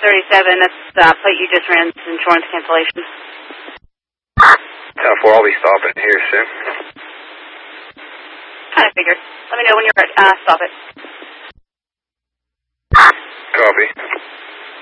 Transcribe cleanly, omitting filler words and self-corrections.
that's plate you just ran insurance cancellation. 10-4, I'll be stopping here soon. Kind of figured. Let me know when you're ready. Stop it. Copy.